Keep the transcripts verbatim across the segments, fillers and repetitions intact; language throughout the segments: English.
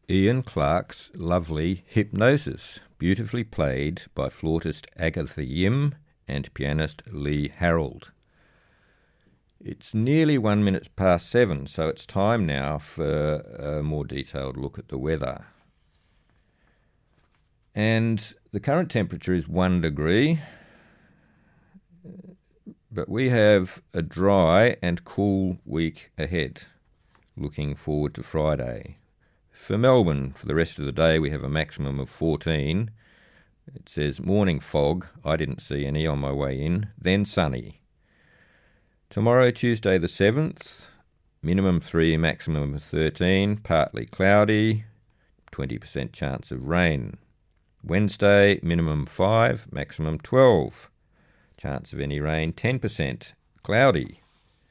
Ian Clarke's lovely Hypnosis, beautifully played by flautist Agatha Yim and pianist Lee Harold. It's nearly one minute past seven, so it's time now for a more detailed look at the weather. And the current temperature is one degree, but we have a dry and cool week ahead, looking forward to Friday. For Melbourne, for the rest of the day, we have a maximum of fourteen. It says morning fog. I didn't see any on my way in. Then sunny. Tomorrow, Tuesday the seventh, minimum three, maximum of thirteen, partly cloudy, twenty percent chance of rain. Wednesday, minimum five, maximum twelve, chance of any rain, ten percent, cloudy.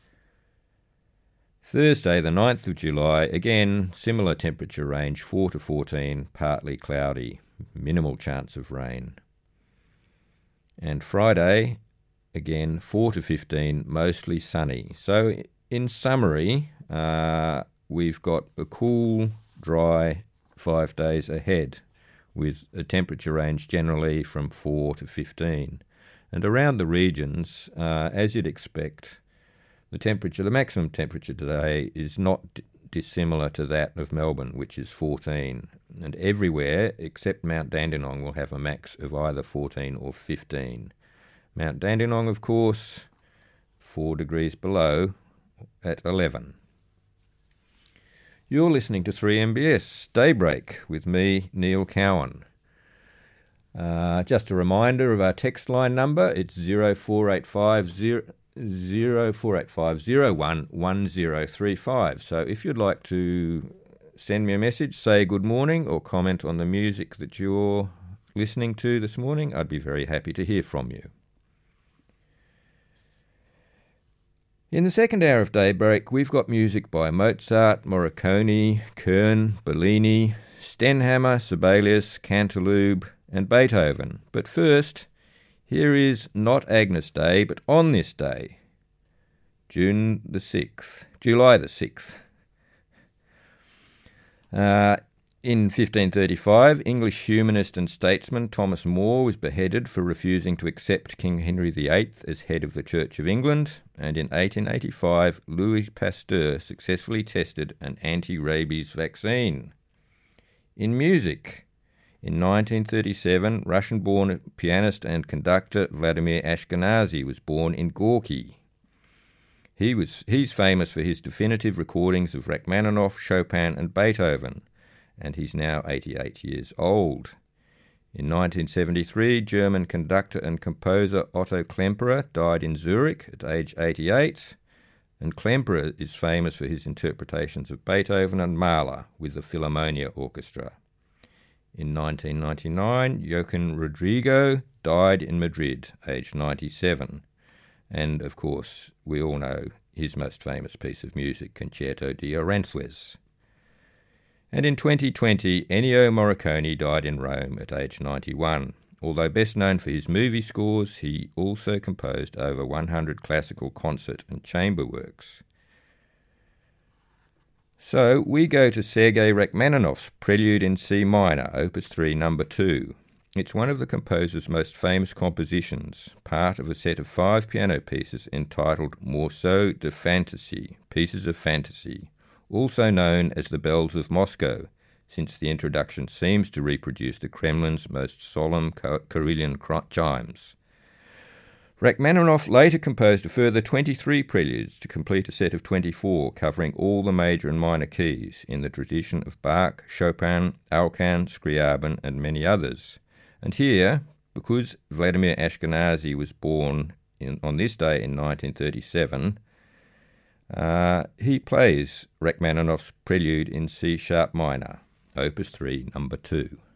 Thursday, the ninth of July, again, similar temperature range, four to fourteen, partly cloudy, minimal chance of rain. And Friday, again, four to fifteen, mostly sunny. So, in summary, uh, we've got a cool, dry five days ahead, with a temperature range generally from four to fifteen. And around the regions, uh, as you'd expect, The temperature, the maximum temperature today is not d- dissimilar to that of Melbourne, which is fourteen. And everywhere except Mount Dandenong will have a max of either fourteen or fifteen. Mount Dandenong, of course, four degrees below at eleven. You're listening to three M B S Daybreak with me, Neil Cowan. Uh, just a reminder of our text line number. It's zero four eight five zero... zero four eight five zero one one zero three five. So if you'd like to send me a message, say good morning, or comment on the music that you're listening to this morning, I'd be very happy to hear from you. In the second hour of Daybreak, we've got music by Mozart, Morricone, Kern, Bellini, Stenhammer, Sibelius, Cantaloupe, and Beethoven. But first, here is not Agnes Day, but on this day, June the sixth, July the sixth. Uh, in fifteen thirty-five, English humanist and statesman Thomas More was beheaded for refusing to accept King Henry the Eighth as head of the Church of England, and in eighteen eighty-five, Louis Pasteur successfully tested an anti-rabies vaccine. In music, in nineteen thirty-seven, Russian-born pianist and conductor Vladimir Ashkenazy was born in Gorky. He was he's famous for his definitive recordings of Rachmaninoff, Chopin and Beethoven, and he's now eighty-eight years old. In nineteen seventy-three, German conductor and composer Otto Klemperer died in Zurich at age eighty-eight, and Klemperer is famous for his interpretations of Beethoven and Mahler with the Philharmonia Orchestra. In nineteen ninety-nine, Joaquin Rodrigo died in Madrid, aged ninety-seven. And, of course, we all know his most famous piece of music, Concerto di Aranjuez. And in twenty twenty, Ennio Morricone died in Rome at age ninety-one. Although best known for his movie scores, he also composed over one hundred classical concert and chamber works. So we go to Sergei Rachmaninoff's Prelude in C minor, Opus three, number two. It's one of the composer's most famous compositions, part of a set of five piano pieces entitled Morceaux de Fantasy, Pieces of Fantasy, also known as the Bells of Moscow, since the introduction seems to reproduce the Kremlin's most solemn Karelian chimes. Rachmaninoff later composed a further twenty-three preludes to complete a set of twenty-four covering all the major and minor keys in the tradition of Bach, Chopin, Alkan, Scriabin and many others. And here, because Vladimir Ashkenazy was born in, on this day in nineteen thirty-seven, uh, he plays Rachmaninoff's Prelude in C sharp minor, Opus three, number two.